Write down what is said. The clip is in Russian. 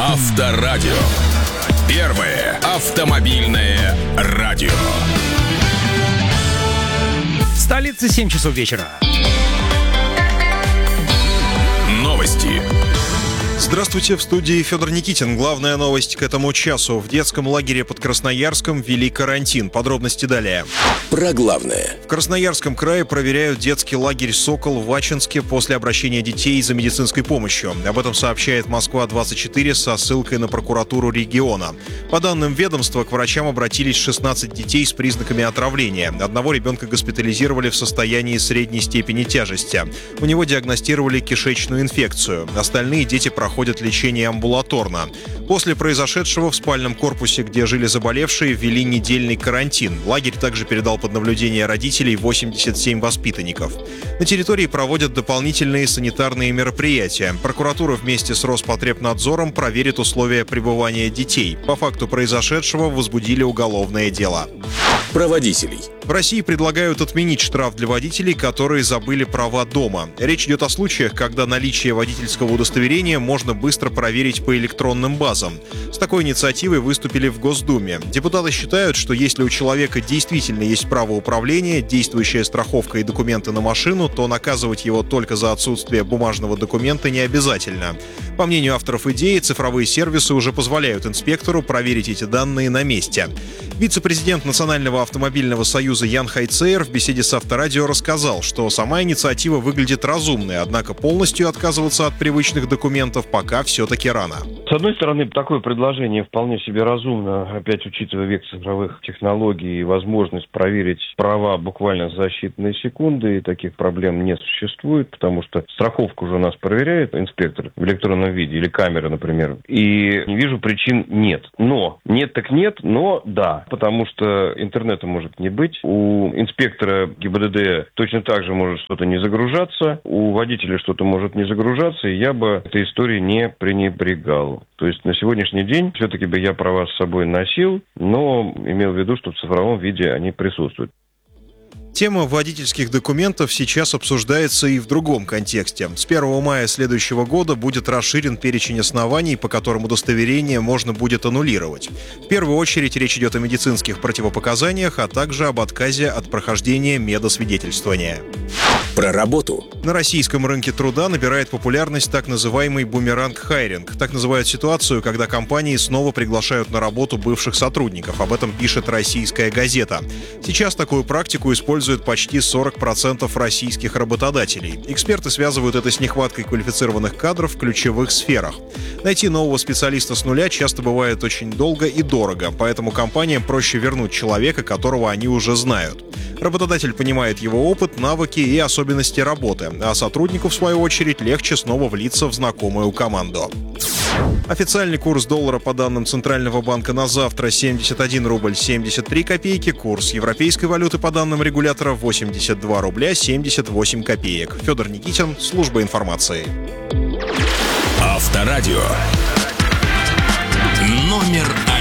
Авторадио. Первое автомобильное радио. В столице 7 часов вечера. Новости. Здравствуйте, в студии Федор Никитин. Главная новость к этому часу. В детском лагере под Красноярском ввели карантин. Подробности далее. Про главное. В Красноярском крае проверяют детский лагерь «Сокол» в Ачинске после обращения детей за медицинской помощью. Об этом сообщает Москва-24 со ссылкой на прокуратуру региона. По данным ведомства, к врачам обратились 16 детей с признаками отравления. Одного ребенка госпитализировали в состоянии средней степени тяжести. У него диагностировали кишечную инфекцию. Остальные дети проходят лечение амбулаторно. После произошедшего в спальном корпусе, где жили заболевшие, ввели недельный карантин. Лагерь также передал под наблюдение родителей 87 воспитанников. На территории проводят дополнительные санитарные мероприятия. Прокуратура вместе с Роспотребнадзором проверит условия пребывания детей. По факту произошедшего возбудили уголовное дело. Про водителей. В России предлагают отменить штраф для водителей, которые забыли права дома. Речь идет о случаях, когда наличие водительского удостоверения можно быстро проверить по электронным базам. С такой инициативой выступили в Госдуме. Депутаты считают, что если у человека действительно есть право управления, действующая страховка и документы на машину, то наказывать его только за отсутствие бумажного документа не обязательно. По мнению авторов идеи, цифровые сервисы уже позволяют инспектору проверить эти данные на месте. Вице-президент Национального автомобильного союза Ян Хайцейер в беседе с Авторадио рассказал, что сама инициатива выглядит разумной, однако полностью отказываться от привычных документов пока все-таки рано. С одной стороны, такое предложение вполне себе разумно, опять учитывая век цифровых технологий и возможность проверить права буквально за считанные секунды, и таких проблем не существует, потому что страховку уже у нас проверяет инспектор в электронном виде, или камера, например, и не вижу причин нет. Но, нет так нет, но да, потому что интернета может не быть, у инспектора ГИБДД точно так же может что-то не загружаться, у водителя что-то может не загружаться, и я бы этой историей не пренебрегал. То есть на сегодняшний день все-таки бы я права с собой носил, но имел в виду, что в цифровом виде они присутствуют. Тема водительских документов сейчас обсуждается и в другом контексте. С 1 мая следующего года будет расширен перечень оснований, по которым удостоверение можно будет аннулировать. В первую очередь речь идет о медицинских противопоказаниях, а также об отказе от прохождения медосвидетельствования. Про работу. На российском рынке труда набирает популярность так называемый бумеранг-хайринг. Так называют ситуацию, когда компании снова приглашают на работу бывших сотрудников. Об этом пишет «Российская газета». Сейчас такую практику используют почти 40% российских работодателей. Эксперты связывают это с нехваткой квалифицированных кадров в ключевых сферах. Найти нового специалиста с нуля часто бывает очень долго и дорого, поэтому компаниям проще вернуть человека, которого они уже знают. Работодатель понимает его опыт, навыки и особенности работы, а сотруднику, в свою очередь, легче снова влиться в знакомую команду. Официальный курс доллара по данным Центрального банка на завтра 71 рубль 73 копейки, курс европейской валюты по данным регулятора 82 рубля 78 копеек. Федор Никитин, служба информации. Авторадио. Номер